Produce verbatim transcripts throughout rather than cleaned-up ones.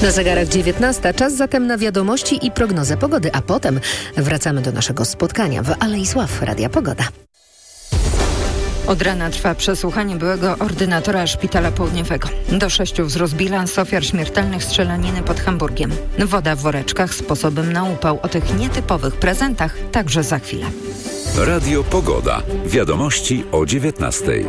Na zegarach dziewiętnasta, czas zatem na wiadomości i prognozę pogody, a potem wracamy do naszego spotkania w Alei Sław Radia Pogoda. Od rana trwa przesłuchanie byłego ordynatora Szpitala Południowego. Do sześciu wzrósł bilans ofiar śmiertelnych strzelaniny pod Hamburgiem. Woda w woreczkach sposobem na upał. O tych nietypowych prezentach także za chwilę. Radio Pogoda. Wiadomości o dziewiętnastej.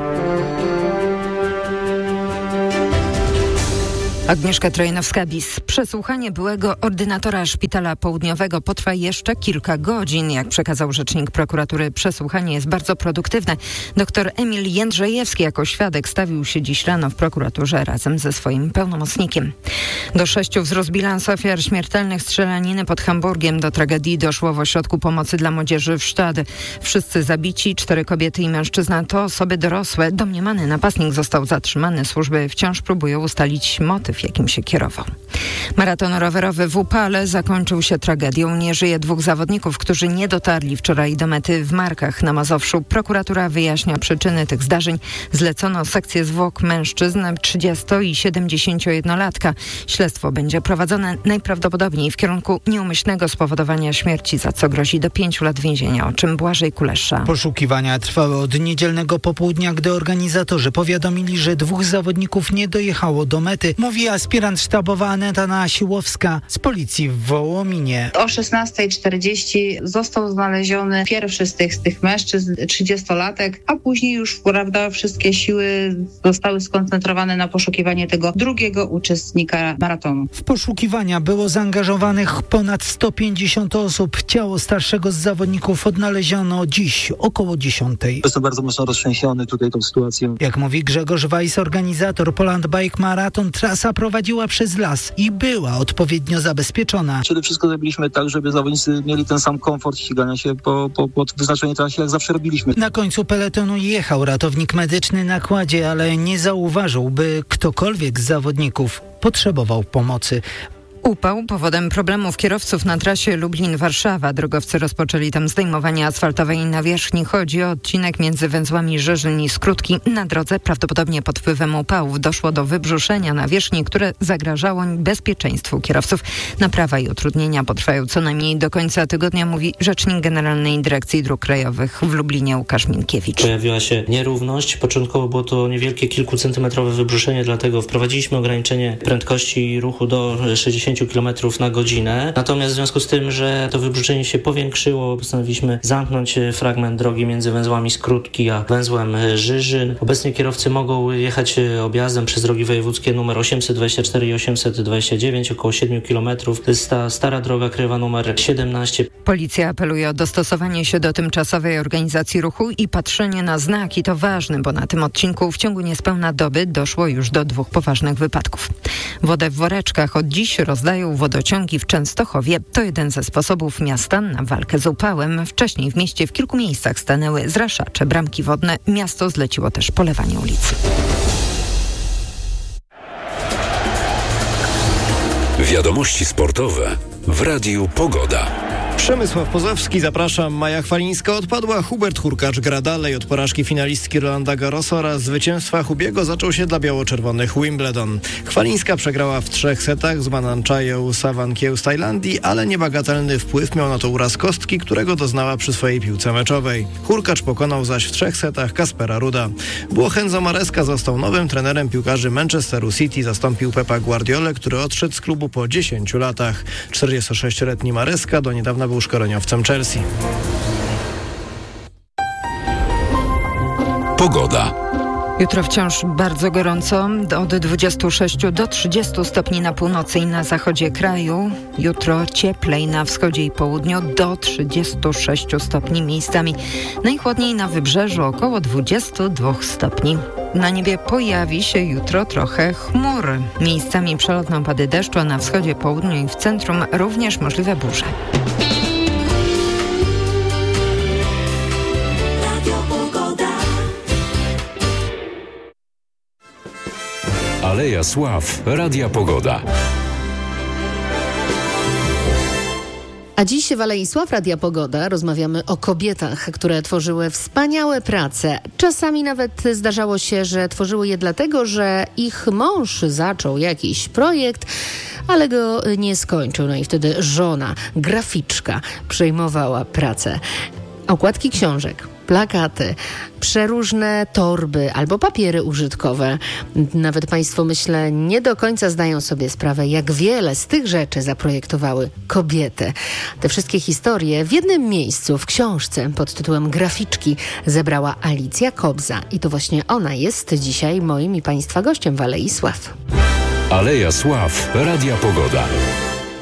Agnieszka Trojanowska-Bis. Przesłuchanie byłego ordynatora Szpitala Południowego potrwa jeszcze kilka godzin. Jak przekazał rzecznik prokuratury, przesłuchanie jest bardzo produktywne. Doktor Emil Jędrzejewski jako świadek stawił się dziś rano w prokuraturze razem ze swoim pełnomocnikiem. Do sześciu wzrósł bilans ofiar śmiertelnych strzelaniny pod Hamburgiem. Do tragedii doszło w ośrodku pomocy dla młodzieży w Stade. Wszyscy zabici, cztery kobiety i mężczyzna to osoby dorosłe. Domniemany napastnik został zatrzymany. Służby wciąż próbują ustalić motyw, jakim się kierował. Maraton rowerowy w Upale zakończył się tragedią. Nie żyje dwóch zawodników, którzy nie dotarli wczoraj do mety w Markach na Mazowszu. Prokuratura wyjaśnia przyczyny tych zdarzeń. Zlecono sekcję zwłok mężczyzn trzydziesto- i siedemdziesięciojednolatka. Śledztwo będzie prowadzone najprawdopodobniej w kierunku nieumyślnego spowodowania śmierci, za co grozi do pięciu lat więzienia, o czym Błażej Kulesza. Poszukiwania trwały od niedzielnego popołudnia, gdy organizatorzy powiadomili, że dwóch zawodników nie dojechało do mety. Mówi aspirant sztabowa Aneta Nasiłowska z policji w Wołominie. O szesnastej czterdzieści został znaleziony pierwszy z tych, z tych mężczyzn, trzydziestolatek, a później już, prawda, wszystkie siły zostały skoncentrowane na poszukiwanie tego drugiego uczestnika maratonu. W poszukiwania było zaangażowanych ponad sto pięćdziesiąt osób. Ciało starszego z zawodników odnaleziono dziś około dziesiątej. Jestem bardzo mocno roztrzęsiony tutaj tą sytuacją. Jak mówi Grzegorz Weiss, organizator Poland Bike Marathon, trasa prowadziła przez las i była odpowiednio zabezpieczona. Przede wszystkim zrobiliśmy tak, żeby zawodnicy mieli ten sam komfort ścigania się po, po, po wyznaczonej trasie, jak zawsze robiliśmy. Na końcu peletonu jechał ratownik medyczny na kładzie, ale nie zauważył, by ktokolwiek z zawodników potrzebował pomocy. Upał powodem problemów kierowców na trasie Lublin-Warszawa. Drogowcy rozpoczęli tam zdejmowanie asfaltowej nawierzchni. Chodzi o odcinek między węzłami Żyżyn i Skrótki. Na drodze prawdopodobnie pod wpływem upałów doszło do wybrzuszenia nawierzchni, które zagrażało bezpieczeństwu kierowców. Naprawa i utrudnienia potrwają co najmniej do końca tygodnia, mówi rzecznik Generalnej Dyrekcji Dróg Krajowych w Lublinie Łukasz Minkiewicz. Pojawiła się nierówność. Początkowo było to niewielkie kilkucentymetrowe wybrzuszenie, dlatego wprowadziliśmy ograniczenie prędkości ruchu do sześćdziesiąt kilometrów na godzinę. Natomiast w związku z tym, że to wybrzuszenie się powiększyło, postanowiliśmy zamknąć fragment drogi między węzłami Skrótki a węzłem Żyżyn. Obecnie kierowcy mogą jechać objazdem przez drogi wojewódzkie numer osiemset dwadzieścia cztery i osiemset dwadzieścia dziewięć, około siedmiu kilometrów. To jest ta stara droga krajowa numer siedemnaście. Policja apeluje o dostosowanie się do tymczasowej organizacji ruchu i patrzenie na znaki. To ważne, bo na tym odcinku w ciągu niespełna doby doszło już do dwóch poważnych wypadków. Wodę w woreczkach od dziś roz Dają wodociągi w Częstochowie. To jeden ze sposobów miasta na walkę z upałem. Wcześniej w mieście w kilku miejscach stanęły zraszacze, bramki wodne. Miasto zleciło też polewanie ulicy. Wiadomości sportowe w Radiu Pogoda. Przemysław Pozowski, zapraszam. Maja Chwalińska odpadła, Hubert Hurkacz gra dalej. Od porażki finalistki Rolanda Garrosa oraz zwycięstwa Hubiego zaczął się dla biało-czerwonych Wimbledon. Chwalińska przegrała w trzech setach z Mananchają Sawankieł z Tajlandii, ale niebagatelny wpływ miał na to uraz kostki, którego doznała przy swojej piłce meczowej. Hurkacz pokonał zaś w trzech setach Kaspera Ruda. Włoch Enzo Maresca został nowym trenerem piłkarzy Manchesteru City, zastąpił Pepa Guardiolę, który odszedł z klubu po dziesięciu latach. czterdziestosześcioletni Maresca do niedawna był szkoleniowcem Chelsea. Pogoda. Jutro wciąż bardzo gorąco, od dwudziestu sześciu do trzydziestu stopni na północy i na zachodzie kraju. Jutro cieplej na wschodzie i południu do trzydziestu sześciu stopni miejscami. Najchłodniej na wybrzeżu około dwudziestu dwóch stopni. Na niebie pojawi się jutro trochę chmur. Miejscami przelotne opady deszczu, a na wschodzie, południu i w centrum również możliwe burze. Aleja Sław Radia Pogoda. A dziś w Alei Sław Radia Pogoda rozmawiamy o kobietach, które tworzyły wspaniałe prace. Czasami nawet zdarzało się, że tworzyły je dlatego, że ich mąż zaczął jakiś projekt, ale go nie skończył. No i wtedy żona, graficzka, przejmowała pracę. Okładki książek, plakaty, przeróżne torby albo papiery użytkowe. Nawet Państwo, myślę, nie do końca zdają sobie sprawę, jak wiele z tych rzeczy zaprojektowały kobiety. Te wszystkie historie w jednym miejscu, w książce pod tytułem Graficzki zebrała Alicja Kobza. I to właśnie ona jest dzisiaj moim i Państwa gościem w Alei Sław. Aleja Sław, Radia Pogoda.